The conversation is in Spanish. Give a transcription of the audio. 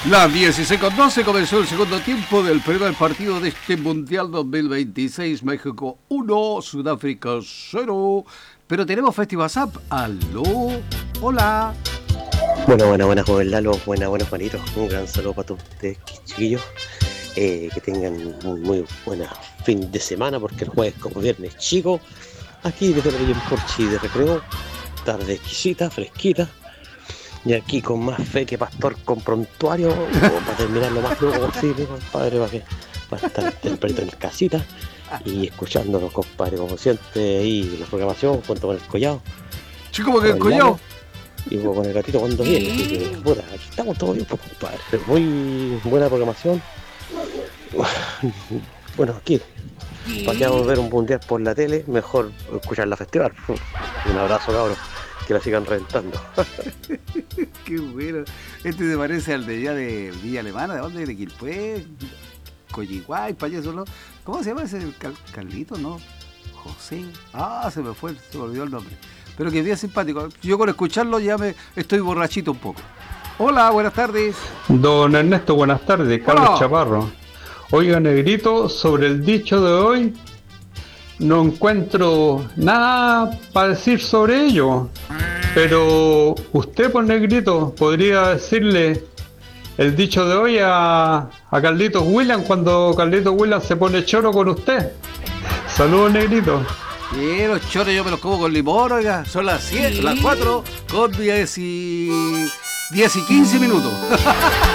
Las 16:12 comenzó el segundo tiempo del primer partido de este Mundial 2026. México 1, Sudáfrica 0. Pero tenemos Festival WhatsApp. Aló, hola. Buenas, joven Lalo. Buenas, Juanito. Un gran saludo para todos ustedes, chiquillos. Que tengan un muy buena fin de semana, porque el jueves, como viernes chico, aquí desde el Porchi de Recreo, tarde exquisita, fresquita. Y aquí con más fe que pastor con prontuario, para terminar lo más luego posible, compadre, para estar tempranito en casita y escuchándonos, compadre, como siempre, ahí la programación, junto con el collado. Chico, porque el collado. Y con el gatito cuando viene, así que, puta, aquí estamos todos bien, compadre. Muy buena programación. Bueno, aquí, para que vamos a ver un mundial por la tele, mejor escuchar la festival. Un abrazo, cabrón. Que la sigan reventando. Qué bueno. Este se parece al de allá de Villa Alemana. ¿De dónde? De Quilpué, Coyiguay, Payaso, ¿no? ¿Cómo se llama ese? Carlito, ¿no? José. Se me olvidó el nombre. Pero que bien simpático. Yo con escucharlo ya me estoy borrachito un poco. Hola, buenas tardes. Don Ernesto, buenas tardes. Carlos Hola. Chaparro. Oiga, negrito, sobre el dicho de hoy, no encuentro nada para decir sobre ello. Pero usted, por negrito, podría decirle el dicho de hoy a Carlitos William cuando Carlitos William se pone choro con usted. Saludos, negrito. Y los choros yo me los como con limón, oiga. Son las 7, las 4 con 10 y 15 minutos.